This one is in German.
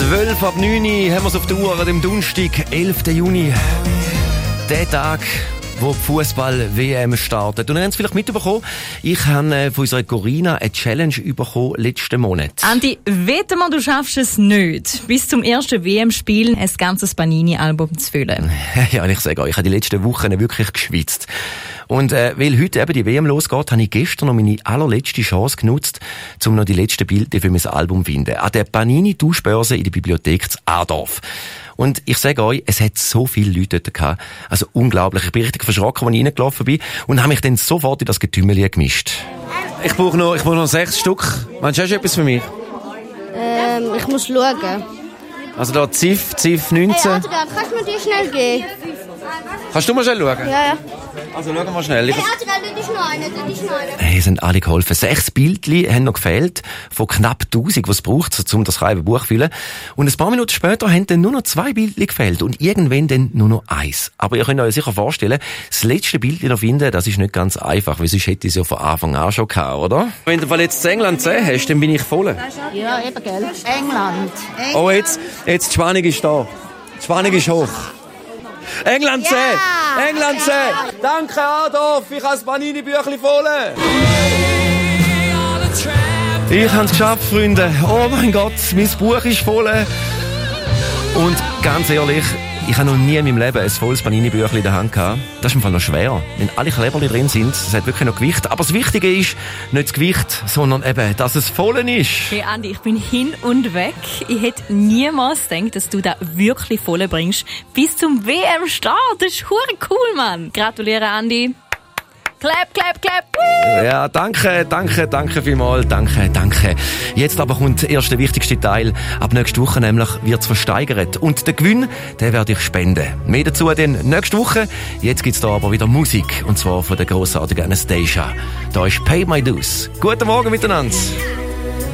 12 ab 9 haben wir es auf der Uhr an dem Donnerstag, 11. Juni. Der Tag, wo die Fußball-WM startet. Und ihr habt es vielleicht mitbekommen, ich habe von unserer Corinna eine Challenge bekommen letzten Monat. Andi, wette mal, du schaffst es nicht, bis zum ersten WM-Spiel ein ganzes Panini-Album zu füllen. Ja, ich sage euch, ich habe die letzten Wochen wirklich geschwitzt. Und weil heute eben die WM losgeht, habe ich gestern noch meine allerletzte Chance genutzt, um noch die letzten Bilder für mein Album zu finden. An der Panini-Tauschbörse in der Bibliothek zu Adorf. Und ich sage euch, es hat so viele Leute dort gehabt. Also unglaublich. Ich bin richtig verschrocken, als ich reingelaufen bin und habe mich dann sofort in das Getümmel gemischt. Ich brauche noch 6 Stück. Meinst du, hast du etwas für mich? Ich muss schauen. Also da Ziff 19. Hey Adrian, kannst du mir die schnell geben? Kannst du mal schnell schauen? Ja. Also schauen wir mal schnell. Hey Adrian, das ist noch eine. Hey, sind alle geholfen. 6 Bildchen haben noch gefehlt, von knapp 1000, was es braucht, um das halbe Buch zu füllen. Und ein paar Minuten später haben dann nur noch 2 Bildchen gefehlt und irgendwann dann nur noch 1. Aber ihr könnt euch sicher vorstellen, das letzte Bildchen noch finden, das ist nicht ganz einfach, weil sonst hätte ich es ja von Anfang an schon gehabt, oder? Wenn du jetzt England 10 hast, dann bin ich voll. Ja, eben, gell. England. Oh, jetzt die Spannung ist da. Die Spannung ist hoch. England 10! Ja. England 10! Danke, Adolf! Ich habe das Panini-Büchlein voll! Ich habe es geschafft, Freunde. Oh mein Gott, mein Buch ist voll. Und ganz ehrlich, ich habe noch nie in meinem Leben ein volles Panini-Büchlein in der Hand gehabt. Das ist im Fall noch schwer. Wenn alle Kleberli drin sind, das hat wirklich noch Gewicht. Aber das Wichtige ist nicht das Gewicht, sondern eben, dass es voll ist. Hey Andi, ich bin hin und weg. Ich hätte niemals gedacht, dass du da wirklich voll bringst. Bis zum WM-Start. Das ist hure cool, Mann. Gratuliere, Andi. Clap, clap, clap. Ja, danke vielmals, danke. Jetzt aber kommt erst der wichtigste Teil. Ab nächste Woche nämlich wird's versteigert. Und den Gewinn, den werde ich spenden. Mehr dazu dann nächste Woche. Jetzt gibt's da aber wieder Musik. Und zwar von der grossartigen Anastasia. Da ist Pay My Dues. Guten Morgen miteinander.